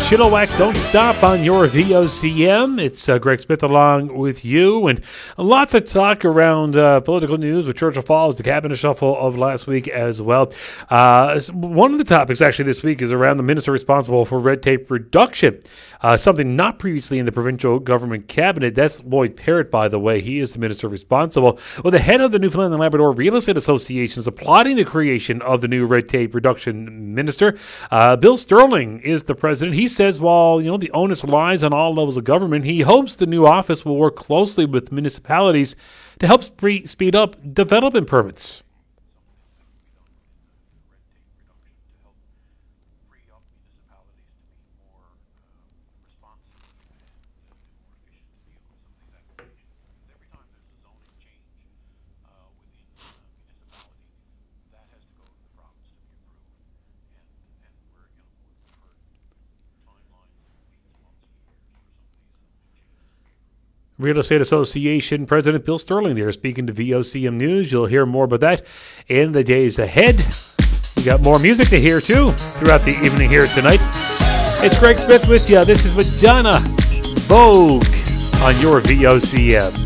Chilliwack, don't stop on your VOCM. It's Greg Smith along with you, and lots of talk around political news with Churchill Falls, the cabinet shuffle of last week as well. One of the topics actually this week is around the minister responsible for red tape reduction, something not previously in the provincial government cabinet. That's Lloyd Parrott, by the way. He is the minister responsible. Well, the head of the Newfoundland and Labrador Real Estate Association is applauding the creation of the new red tape reduction minister. Bill Sterling is the president. He says while the onus lies on all levels of government, he hopes the new office will work closely with municipalities to help speed up development permits. Real Estate Association President Bill Sterling there speaking to VOCM News. You'll hear more about that in the days ahead. We got more music to hear, too, throughout the evening here tonight. It's Greg Smith with you. This is Madonna, Vogue, on your VOCM.